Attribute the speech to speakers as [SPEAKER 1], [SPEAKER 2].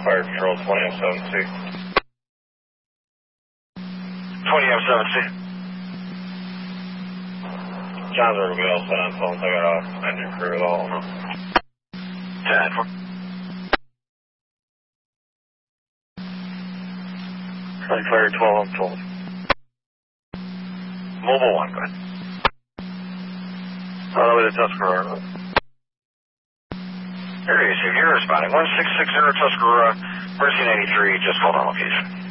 [SPEAKER 1] Fire Control 20M7C.
[SPEAKER 2] 20M7C.
[SPEAKER 1] John's going to be all set on phone. I got off engine crew at all.
[SPEAKER 2] 10-4.
[SPEAKER 1] Fire 12, I'm told.
[SPEAKER 2] Mobile 1, go ahead.
[SPEAKER 1] All the way to Tuscarora.
[SPEAKER 2] Here you see, you're responding. 1660 Tuscarora, Mercy 93, just hold on location.